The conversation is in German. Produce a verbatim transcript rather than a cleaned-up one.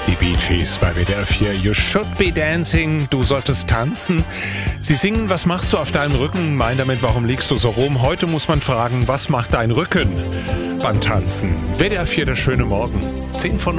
Die Bee Gees bei W D R vier. You should be dancing. Du solltest tanzen. Sie singen, was machst du auf deinem Rücken? Meinen damit, warum liegst du so rum? Heute muss man fragen, was macht dein Rücken beim Tanzen? W D R vier, der schöne Morgen. zehn von